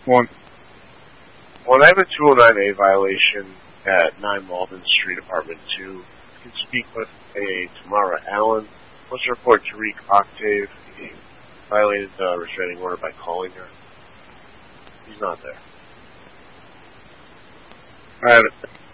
One. Well, I have a 209A violation at 9 Malden Street, Apartment 2. You can speak with a Tamara Allen. Let's report Tariq Octave. He violated the restraining order by calling her. He's not there. I have it.